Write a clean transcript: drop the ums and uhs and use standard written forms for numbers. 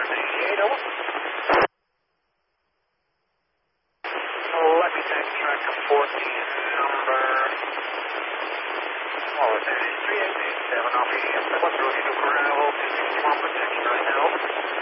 88, over. Lucky Tank track 14, number, what was that, 3887 off EM, what's looking to gravel, 261 protection right now.